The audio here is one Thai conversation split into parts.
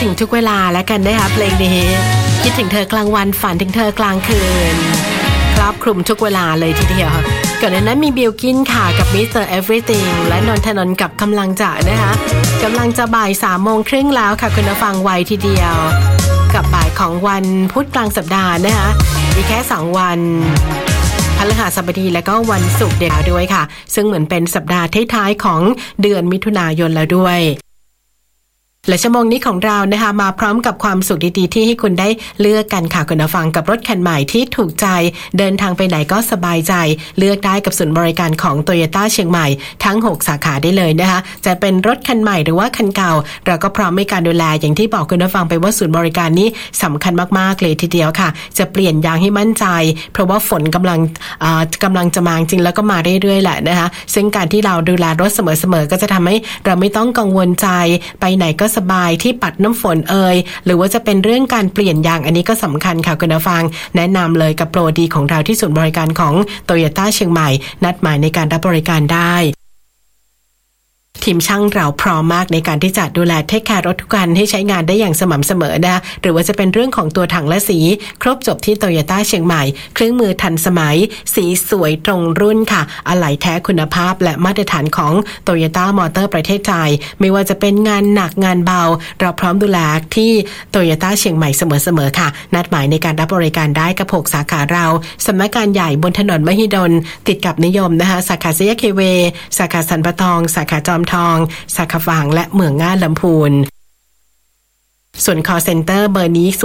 ถึงทุกเวลาแล้วกันนะคะเพลงนี้คิดถึงเธอกลางวันฝันถึงเธอกลางคืนครอบคลุมทุกเวลาเลยทีเดียวก่อนหน้านั้นมีบิลกินค่ะกับ Mr. Everything และนนทนนท์กับกำลังจะนะคะกำลังจะบ่าย 3:30 แล้วค่ะคุณผู้ฟังไวทีเดียวกับบ่ายของวันพุธกลางสัปดาห์นะคะมีแค่2วันพฤหัสบดีและก็วันศุกร์เดียวด้วยค่ะซึ่งเหมือนเป็นสัปดาห์ท้ายๆของเดือนมิถุนายนแล้วด้วยและชั่วโมงนี้ของเรานะคะมาพร้อมกับความสุขดีๆที่ให้คุณได้เลือกกันค่ะคุณผู้ฟังกับรถคันใหม่ที่ถูกใจเดินทางไปไหนก็สบายใจเลือกได้กับศูนย์บริการของ Toyota เชียงใหม่ทั้ง6สาขาได้เลยนะคะจะเป็นรถคันใหม่หรือว่าคันเก่าเราก็พร้อมให้การดูแลอย่างที่บอกคุณผู้ฟังไปว่าศูนย์บริการนี้สำคัญมากๆเลยทีเดียวค่ะจะเปลี่ยนยางให้มั่นใจเพราะว่าฝนกำลังจะมาจริงแล้วก็มาเรื่อยๆแหละนะคะซึ่งการที่เราดูแลรถเสมอๆก็จะทำให้เราไม่ต้องกังวลใจไปไหนก็สบายที่ปัดน้ำฝนหรือว่าจะเป็นเรื่องการเปลี่ยนยางอันนี้ก็สำคัญค่ะคุณผู้ฟังแนะนำเลยกับโปรดีของเราที่ศูนย์บริการของ Toyota เชียงใหม่นัดหมายในการรับบริการได้ทีมช่างเราพร้อมมากในการที่จะดูแลเทคแคร์รถทุกคันให้ใช้งานได้อย่างสม่ำเสมอนะหรือว่าจะเป็นเรื่องของตัวถังและสีครบจบที่ Toyota เชียงใหม่เครื่องมือทันสมัยสีสวยตรงรุ่นค่ะอะไหล่แท้คุณภาพและมาตรฐานของ Toyota Motor ประเทศไทยไม่ว่าจะเป็นงานหนักงานเบาเราพร้อมดูแลที่ Toyota เชียงใหม่เสมอๆค่ะนัดหมายในการรับบริการได้กับ6สาขาเราสำนักงานใหญ่บนถนนมหิดลติดกับนิยมนะคะสาขาสยามเคเวสาขาสันปะตองสาขาจอมทองสาขาฝางและเมืองง่าลำพูนส่วน call center เบอร์นี้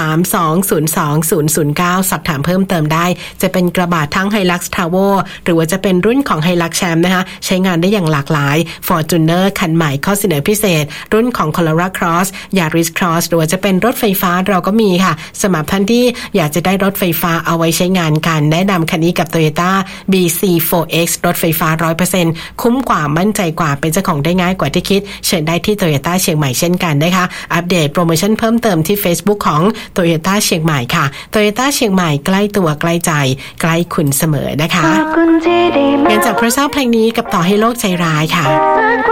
0532020009สอบถามเพิ่มเติมได้จะเป็นกระบะทั้ง Hilux Travel หรือว่าจะเป็นรุ่นของ Hilux Champ นะคะใช้งานได้อย่างหลากหลาย Fortuner คันใหม่ข้อเสนอพิเศษรุ่นของ Corolla Cross Yaris Cross หรือว่าจะเป็นรถไฟฟ้าเราก็มีค่ะสำหรับท่านที่อยากจะได้รถไฟฟ้าเอาไว้ใช้งานกันแนะนำคันนี้กับ Toyota BC4X รถไฟฟ้า 100% คุ้มกว่ามั่นใจกว่าเป็นเจ้าของได้ง่ายกว่าที่คิดเชิญได้ที่ Toyota เชียงใหม่เช่นกันนะคะอัปเดตโปรโมชั่นเพิ่มเติมที่ Facebook ของ Toyota เชียงใหม่ค่ะ Toyota เชียงใหม่ใกล้ตัวใกล้ใจใกล้คุณเสมอนะคะงั้นจากเพลงนี้กับต่อให้โลกใจร้ายค่ะ